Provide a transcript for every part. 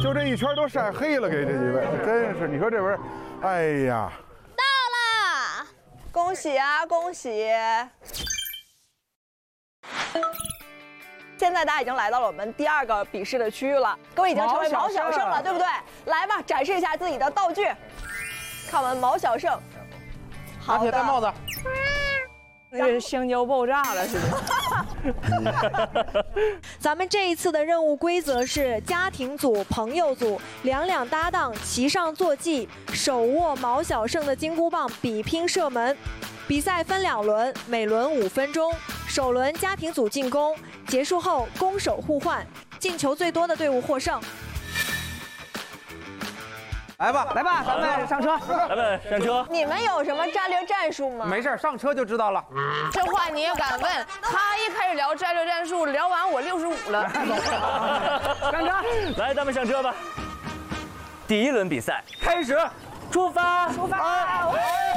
就这一圈都晒黑了，给这几位，真是，你说这边，哎呀， 到了， 恭喜啊，恭喜！现在大家已经来到了我们第2个比试的区域了，各位已经成为毛小胜了，对不对？来吧，展示一下自己的道具。看我们毛小胜， 拿铁戴帽子。 这香蕉爆炸了似的。咱们这一次的任务规则是家庭组、朋友组两搭档齐上坐骑，手握毛小胜的金箍棒比拼射门。比赛分2轮，每轮5分钟。首轮家庭组进攻，结束后攻守互换，进球最多的队伍获胜。 来吧，来吧，咱们上车， 咱们上车。 你们有什么战略战术吗？ 没事，上车就知道了。 这话你也敢问？他一开始聊战略战术，聊完我65了。 上车， 来，咱们上车吧。第1轮比赛开始，出发，出发！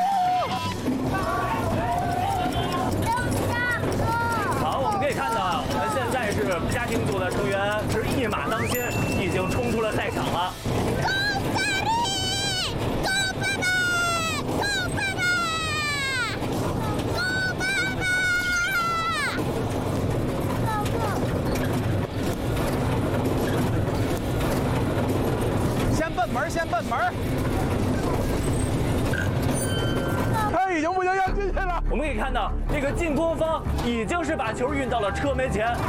好，我们可以看到，我们现在是家庭组的成员是一马当先，已经冲出了赛场了。 先奔门， 他已经不行，要进去了。 我们可以看到，这个进攻方已经是把球运到了车门前。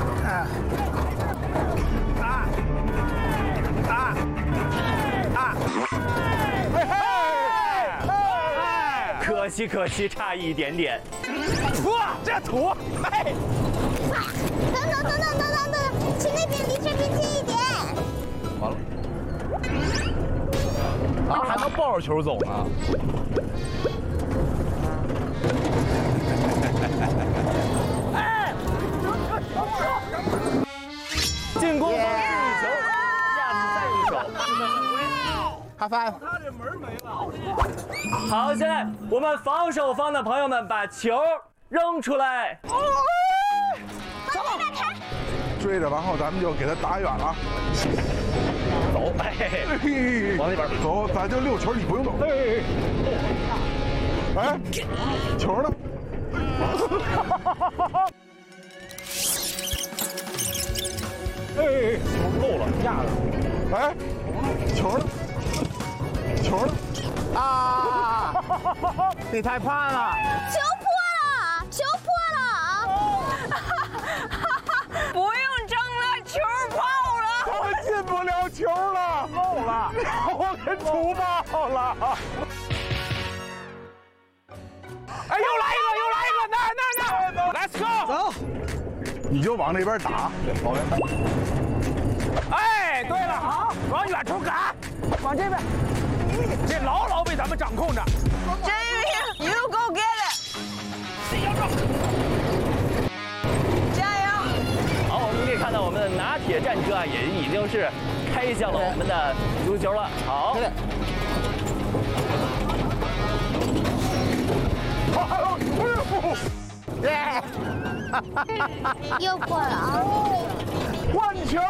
可惜，差一点点。 哇，这土！哎， 等，去那边，离这边近一点。 完了。啊，还能抱着球走呢。 哎，进攻方是一球，下次再一手。 哈翻。 他这门没了。 好，现在我们防守方的朋友们把球扔出来。 走， 追着，然后咱们就给他打远了。 走，哎，往那边走，咱就溜球，你不用走。哎，球呢？ 哎，球漏了，压了。 哎，球呢？球呢？ 啊！你太胖了。 球破了！ 不用争了，球泡了。 我进不了球了，漏了，我给土爆了。 哎，又来一个，那 ，Let's go， 走， 你就往那边打，往外。 哎，对了，好，往远处赶，往这边，这牢被咱们掌控着。 Jamie, you go get it！ 加油！ 好，我们可以看到我们的拿铁战车啊，也已经是开向了我们的足球了。好。 又破了啊！ 换球！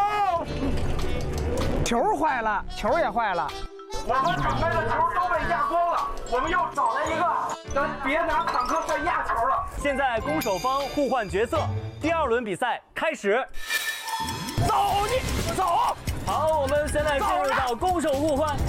球坏了，球也坏了。 我们准备的球都被压光了，我们又找来一个，咱别拿坦克算压球了。 现在攻守方互换角色，第2轮比赛开始。 走，你走。 好，我们现在进入到攻守互换。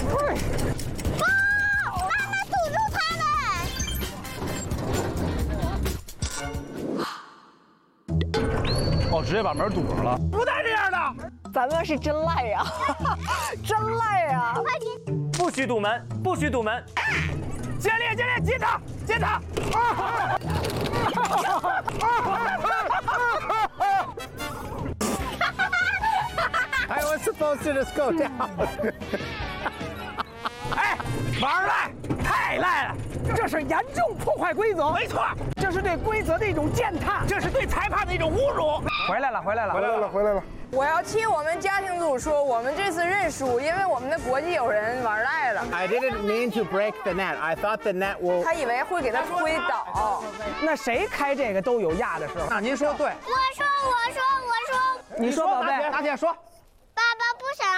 哦，直接把门堵上了。 不带这样的。 咱们是真赖呀，真赖呀！ 不许堵门，不许堵门！ 接力，接他！I was supposed to just go down。哎，玩赖，太赖了！这是严重破坏规则。没错，这是对规则的一种践踏，这是对裁判的一种侮辱。回来了。 我要替我们家庭组说，我们这次认输，因为我们的国际友人玩赖了。 I didn't mean to break the net. I thought the net will。 他以为会给他推倒。 那谁开这个都有压的时候。那您说对。 我说， 你说，宝贝，拿铁说。 爸爸不想